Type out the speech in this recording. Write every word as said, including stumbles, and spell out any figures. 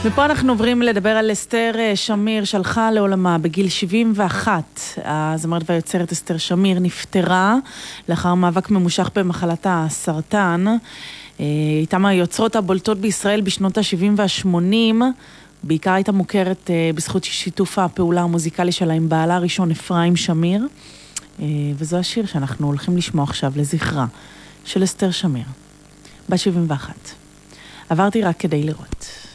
ופה אנחנו עוברים לדבר על אסתר שמיר, שהלכה לעולמה בגיל שבעים ואחת. הזמרת והיוצרת אסתר שמיר נפטרה לאחר מאבק ממושך במחלת הסרטן. הייתה מהיוצרות הבולטות בישראל בשנות ה-שבעים וה-שמונים. בעיקר הייתה מוכרת בזכות שיתוף הפעולה המוזיקלי שלה עם בעלה הראשון אפרים שמיר. וזו השיר שאנחנו הולכים לשמוע עכשיו לזכרה של אסתר שמיר, בת שבעים ואחת. עברתי רק כדי לראות.